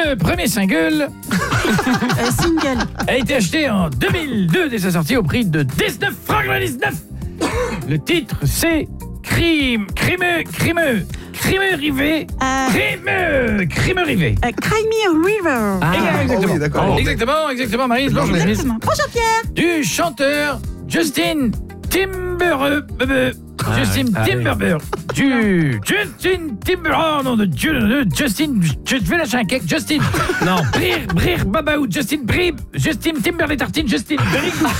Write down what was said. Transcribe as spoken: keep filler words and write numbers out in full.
Le premier single Euh, single. a été acheté en deux mille deux dès sa sortie au prix de dix-neuf francs quatre-vingt-dix-neuf. Le titre c'est Crime, Crime, Crime, Crime Rivé, Euh, Crime, Crime Rivé. euh, Cry Me a River. Ah, exactement. oui, d'accord. exactement, exactement, Marie. Blanche Exactement. Bonjour Pierre. du chanteur Justin Timber, euh, Justin ah oui. Timberber, du Justin Timber, oh non de Dieu, de Justin, je vais lâcher un cake, Justin, Non. Brir, Brir, Babaou, Justin Brib, Justin Timber les tartines, Justin Brib.